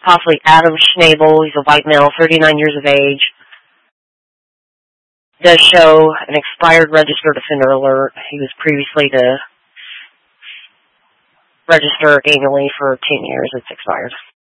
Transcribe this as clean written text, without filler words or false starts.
possibly Adam Schnabel. He's a white male, 39 years of age. Does show an expired registered offender alert. He was previously to register annually for 10 years. It's expired.